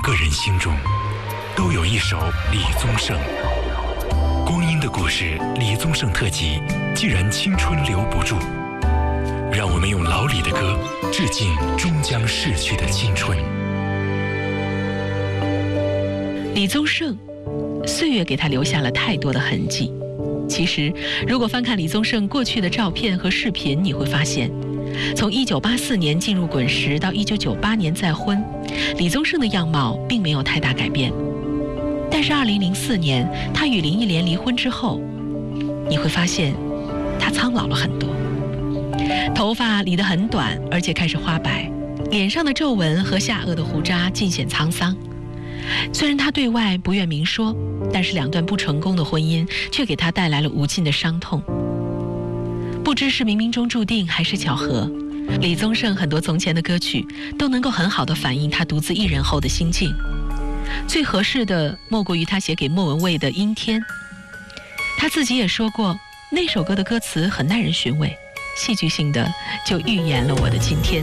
个人心中都有一首李宗盛。光阴的故事李宗盛特辑，既然青春留不住，让我们用老李的歌致敬终将逝去的青春。 李宗盛，岁月给他留下了太多的痕迹。其实，如果翻看李宗盛过去的照片和视频，你会发现，从1984年进入滚石到1998年再婚，李宗盛的样貌并没有太大改变。但是2004年他与林忆莲离婚之后，你会发现他苍老了很多，头发理得很短，而且开始花白，脸上的皱纹和下颚的胡渣尽显沧桑。虽然他对外不愿明说，但是2段不成功的婚姻却给他带来了无尽的伤痛。不知是冥冥中注定还是巧合，李宗盛很多从前的歌曲都能够很好地反映他独自一人后的心境。最合适的莫过于他写给莫文蔚的《阴天》。他自己也说过，那首歌的歌词很耐人寻味，戏剧性的就预言了我的今天。